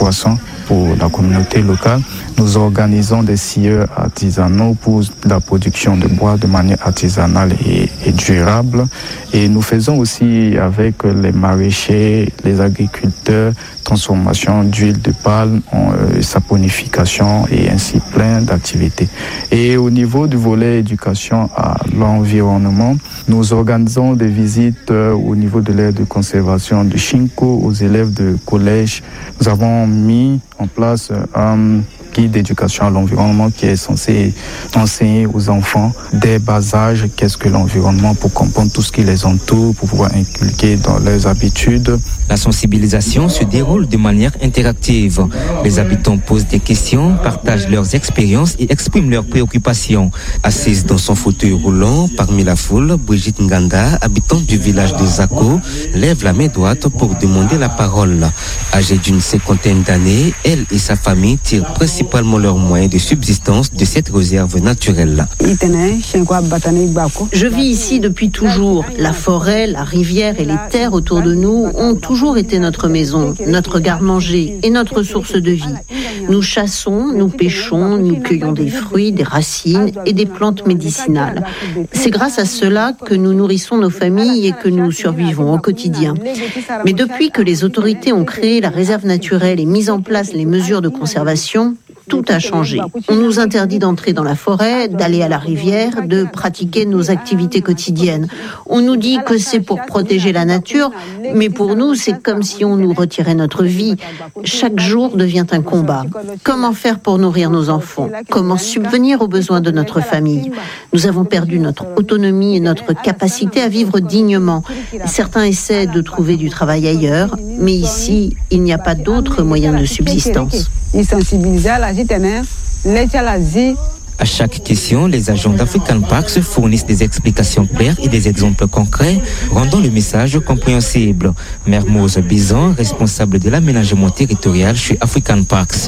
poissons pour la communauté locale. Nous organisons des scieurs artisanaux pour la production de bois de manière artisanale et durable. Et nous faisons aussi avec les maraîchers, les agriculteurs, transformation d'huile de palme, saponification et ainsi plein d'activités. Et au niveau du volet éducation à l'environnement, nous organisons des visites au niveau de l'aire de conservation de Chinko aux élèves de collège. Nous avons mis en place un guide d'éducation à l'environnement qui est censé enseigner aux enfants dès bas âge qu'est-ce que l'environnement pour comprendre tout ce qui les entoure, pour pouvoir inculquer dans leurs habitudes. La sensibilisation se déroule de manière interactive. Les habitants posent des questions, partagent leurs expériences et expriment leurs préoccupations. Assise dans son fauteuil roulant, parmi la foule, Brigitte Nganda, habitante du village de Zako, lève la main droite pour demander la parole. Âgée d'une 50aine d'années, elle et sa famille tirent principalement leurs moyens de subsistance de cette réserve naturelle. Je vis ici depuis toujours. La forêt, la rivière et les terres autour de nous ont toujours été notre maison, notre garde-manger et notre source de vie. Nous chassons, nous pêchons, nous cueillons des fruits, des racines et des plantes médicinales. C'est grâce à cela que nous nourrissons nos familles et que nous survivons au quotidien. Mais depuis que les autorités ont créé la réserve naturelle et mis en place les mesures de conservation, tout a changé. On nous interdit d'entrer dans la forêt, d'aller à la rivière, de pratiquer nos activités quotidiennes. On nous dit que c'est pour protéger la nature, mais pour nous, c'est comme si on nous retirait notre vie. Chaque jour devient un combat. Comment faire pour nourrir nos enfants? Comment subvenir aux besoins de notre famille? Nous avons perdu notre autonomie et notre capacité à vivre dignement. Certains essaient de trouver du travail ailleurs, mais ici, il n'y a pas d'autre moyen de subsistance. À chaque question, les agents d'African Parks fournissent des explications claires et des exemples concrets, rendant le message compréhensible. Mermoz Bizan, responsable de l'aménagement territorial chez African Parks.